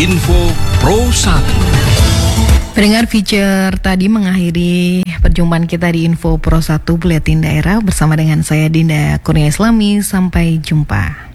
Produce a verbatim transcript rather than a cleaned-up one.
Info Pro satu. Pendengar, feature tadi mengakhiri perjumpaan kita di Info Pro satu Buletin Daerah bersama dengan saya Dinda Kurnia Islami. Sampai jumpa.